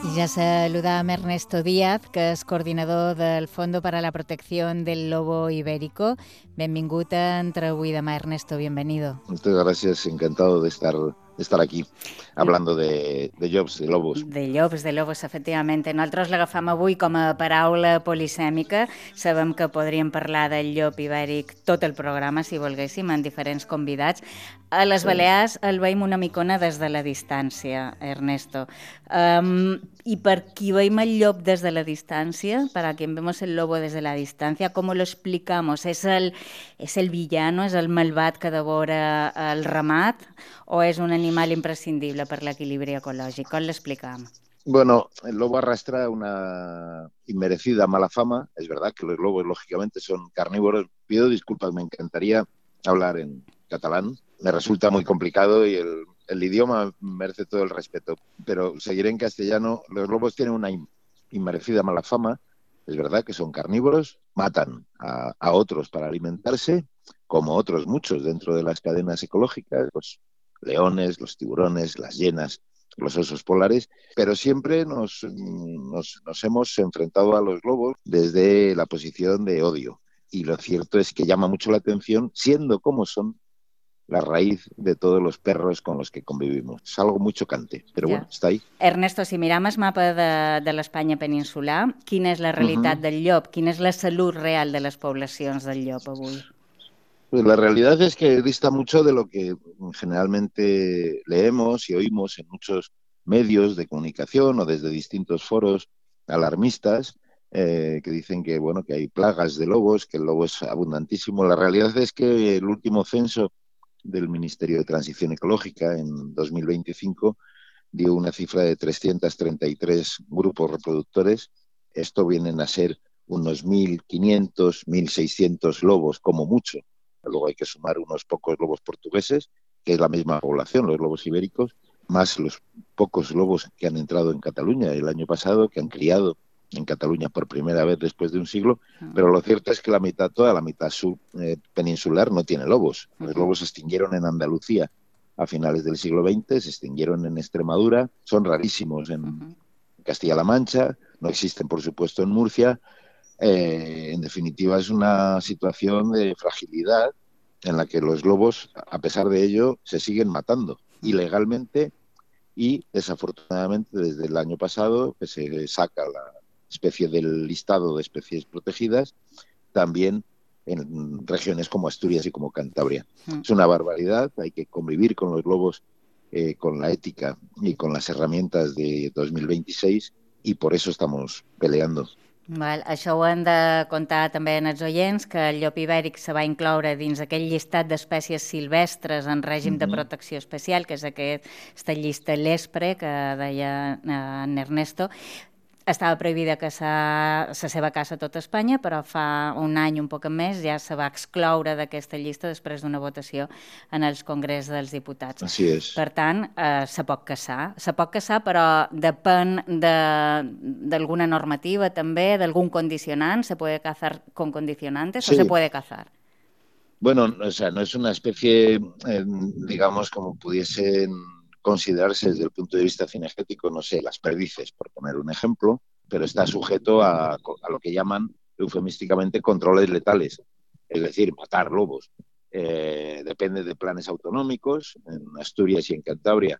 Ya saludamos a Ernesto Díaz, que es coordinador del Fondo para la Protección del Lobo Ibérico. Benvingut a Entre avui demà, Ernesto, bienvenido. Muchas gracias, encantado de estar aquí, hablando de llops, de lobos. De lobos, efectivament. Nosaltres l'agafam avui com a paraula polisèmica. Sabem que podríem parlar del llop ibèric tot el programa, si volguéssim, amb diferents convidats. A les Balears el veiem una micona des de la distància, Ernesto. Y per qui veiem el llop desde la distancia, para quien vemos el lobo desde la distancia, ¿cómo lo explicamos? ¿Es el villano, es el malvat que devora el ramat o es un animal imprescindible per l'equilibri ecològic? Com l'explicam? Bueno, el lobo arrastra una inmerecida mala fama. Es verdad que los lobos, lógicamente, son carnívoros. Pido disculpas, me encantaría hablar en catalán. Me resulta muy complicado y el idioma merece todo el respeto. Pero seguiré en castellano. Los lobos tienen una inmerecida mala fama. Es verdad que son carnívoros, matan a otros para alimentarse, como otros muchos dentro de las cadenas ecológicas, los leones, los tiburones, las hienas, los osos polares, pero siempre nos hemos enfrentado a los lobos desde la posición de odio. Y lo cierto es que llama mucho la atención, siendo como son, la raíz de todos los perros con los que convivimos. Es algo muy chocante, pero bueno, está ahí. Ernesto, si miram el mapa de l'Espanya peninsular, quina és la realitat del llop? Quina és la salut real de les poblacions del llop avui? Pues la realidad es que dista mucho de lo que generalmente leemos y oímos en muchos medios de comunicación o desde distintos foros alarmistas que dicen que, bueno, que hay plagas de lobos, que el lobo es abundantísimo. La realidad es que el último censo del Ministerio de Transición Ecológica en 2025 dio una cifra de 333 grupos reproductores. Esto vienen a ser unos 1.500, 1.600 lobos como mucho. Luego hay que sumar unos pocos lobos portugueses, que es la misma población, los lobos ibéricos, más los pocos lobos que han entrado en Cataluña el año pasado, que han criado en Cataluña por primera vez después de un siglo, pero lo cierto es que toda la mitad peninsular no tiene lobos. Los lobos se extinguieron en Andalucía a finales del siglo XX, se extinguieron en Extremadura, son rarísimos en Castilla-La Mancha, no existen por supuesto en Murcia. En definitiva, es una situación de fragilidad en la que los lobos, a pesar de ello, se siguen matando ilegalmente y, desafortunadamente, desde el año pasado, que se saca la especie del listado de especies protegidas, también en regiones como Asturias y como Cantabria. Es una barbaridad, hay que convivir con los lobos con la ética y con las herramientas de 2026 y por eso estamos peleando. Val, això ho hem de contar també en els oients, que el llop ibèric se va incloure dins aquell llistat d'espècies silvestres en règim de protecció especial, que és aquesta llista l'ESPRE, que deia en Ernesto. Estava prohibida la seva caça a tot Espanya, però fa un any, un poc més, ja se va excloure d'aquesta llista després d'una votació en el Congrés dels Diputats. Así es. Per tant, se pot caçar. Se pot caçar, però depèn d'alguna normativa també, d'algun condicionant. ¿Se puede cazar con condicionantes o se puede cazar? Bueno, o sea, no es una especie, digamos, como pudiesen considerarse desde el punto de vista cinegético, no sé, las perdices, por poner un ejemplo, pero está sujeto a lo que llaman eufemísticamente controles letales, es decir, matar lobos. Depende de planes autonómicos, en Asturias y en Cantabria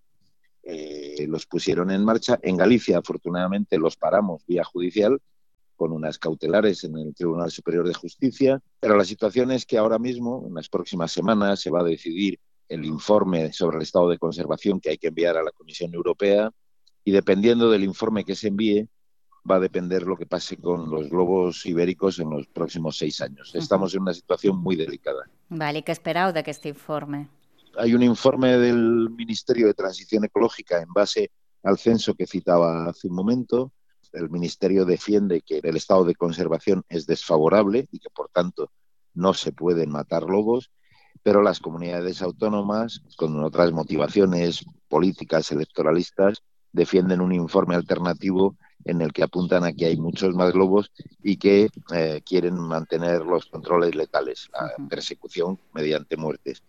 los pusieron en marcha. En Galicia, afortunadamente, los paramos vía judicial, con unas cautelares en el Tribunal Superior de Justicia, pero la situación es que ahora mismo, en las próximas semanas, se va a decidir el informe sobre el estado de conservación que hay que enviar a la Comisión Europea y dependiendo del informe que se envíe, va a depender lo que pase con los lobos ibéricos en los próximos 6 años. Estamos en una situación muy delicada. Vale, ¿qué espereu d'aquest informe? Hay un informe del Ministerio de Transición Ecológica en base al censo que citaba hace un momento. El Ministerio defiende que el estado de conservación es desfavorable y que, por tanto, no se pueden matar lobos, pero las comunidades autónomas, con otras motivaciones políticas, electoralistas, defienden un informe alternativo en el que apuntan a que hay muchos más lobos y que quieren mantener los controles letales, la persecución mediante muertes.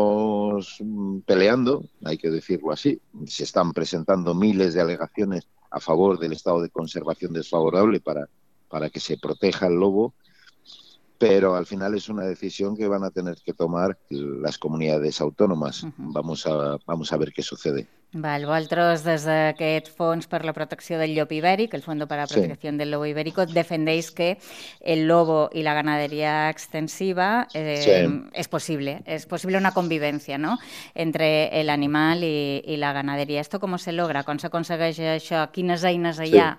Estamos peleando, hay que decirlo así. Se están presentando miles de alegaciones a favor del estado de conservación desfavorable para que se proteja el lobo, pero al final es una decisión que van a tener que tomar las comunidades autónomas. Vamos a ver qué sucede. Val, vosaltres, des d'aquest Fons per la Protecció del Llop Ibèric, el Fondo para la Protección del Lobo Ibérico, defendéis que el lobo y la ganadería extensiva es posible una convivencia, ¿no?, entre el animal y la ganadería. ¿Esto cómo se logra? ¿Com s'aconsegueix això? Quines eines hi ha?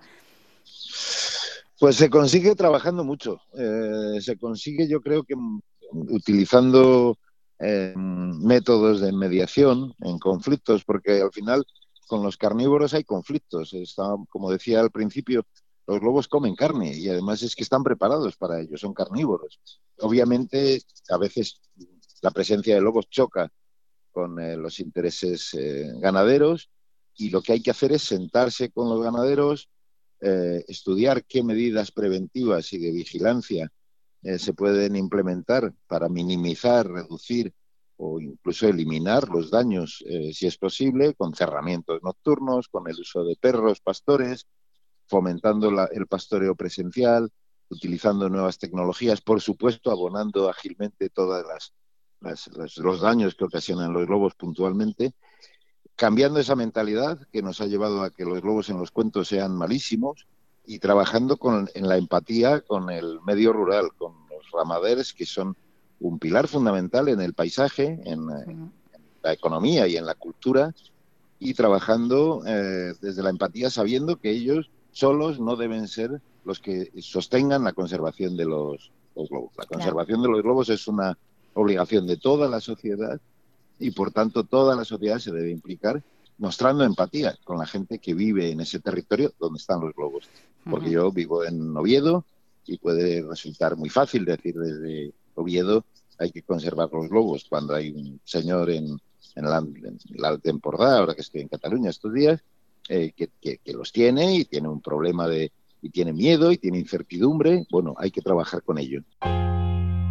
Pues se consigue trabajando mucho. Se consigue, yo creo que utilizando métodos de mediación en conflictos, porque al final con los carnívoros hay conflictos. Como decía al principio, los lobos comen carne y además es que están preparados para ello, son carnívoros. Obviamente, a veces la presencia de lobos choca con los intereses ganaderos, y lo que hay que hacer es sentarse con los ganaderos, estudiar qué medidas preventivas y de vigilancia se pueden implementar para minimizar, reducir o incluso eliminar los daños, si es posible, con cerramientos nocturnos, con el uso de perros pastores, fomentando el pastoreo presencial, utilizando nuevas tecnologías, por supuesto, abonando ágilmente todas los daños que ocasionan los lobos puntualmente, cambiando esa mentalidad que nos ha llevado a que los lobos en los cuentos sean malísimos, y trabajando en la empatía con el medio rural, con los ramaderes, que son un pilar fundamental en el paisaje, en la economía y en la cultura, y trabajando desde la empatía, sabiendo que ellos solos no deben ser los que sostengan la conservación de los lobos. La conservación de los lobos es una obligación de toda la sociedad, y por tanto toda la sociedad se debe implicar mostrando empatía con la gente que vive en ese territorio donde están los lobos. Porque yo vivo en Oviedo y puede resultar muy fácil decir desde Oviedo hay que conservar los lobos, cuando hay un señor en la temporada, ahora que estoy en Cataluña estos días, que los tiene y tiene un problema y tiene miedo y tiene incertidumbre. Bueno, hay que trabajar con ello.